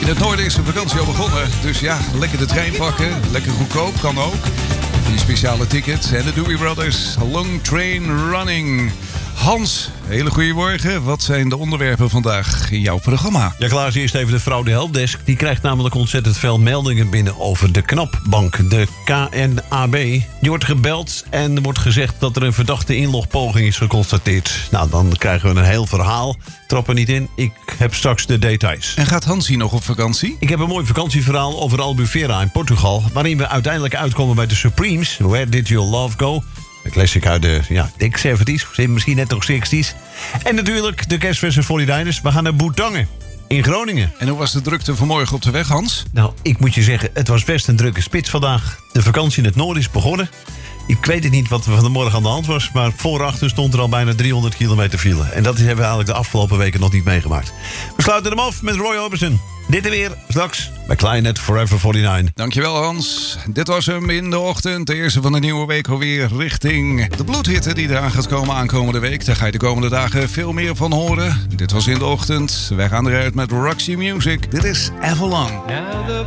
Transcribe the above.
het noorden is de vakantie al begonnen. Dus ja, lekker de trein pakken. Lekker goedkoop, kan ook. Die speciale tickets en de Doobie Brothers. Long Train Running. Hans, hele goede morgen. Wat zijn de onderwerpen vandaag in jouw programma? Ja, Klaas, eerst even de fraude helpdesk. Die krijgt namelijk ontzettend veel meldingen binnen over de knapbank, de KNAB. Die wordt gebeld en er wordt gezegd dat er een verdachte inlogpoging is geconstateerd. Nou, dan krijgen we een heel verhaal. Trap er niet in, ik heb straks de details. En gaat Hans hier nog op vakantie? Ik heb een mooi vakantieverhaal over Albufeira in Portugal, waarin we uiteindelijk uitkomen bij de Supremes. Where Did Your Love Go? Een classic uit de, ik 70's, misschien net nog 60's. En natuurlijk de kerstverse 49ers. We gaan naar Boetangen in Groningen. En hoe was de drukte vanmorgen op de weg, Hans? Nou, ik moet je zeggen, het was best een drukke spits vandaag. De vakantie in het noorden is begonnen. Ik weet het niet wat er van de morgen aan de hand was, maar voor achter stond er al bijna 300 kilometer file. En dat hebben we eigenlijk de afgelopen weken nog niet meegemaakt. We sluiten hem af met Roy Orbison. Dit en weer straks bij Kleinet Forever 49. Dankjewel, Hans. Dit was hem in de ochtend. De eerste van de nieuwe week alweer richting de bloedhitte die eraan gaat komen aankomende week. Daar ga je de komende dagen veel meer van horen. Dit was in de ochtend. Wij gaan eruit met Roxy Music. Dit is Avalon. Now the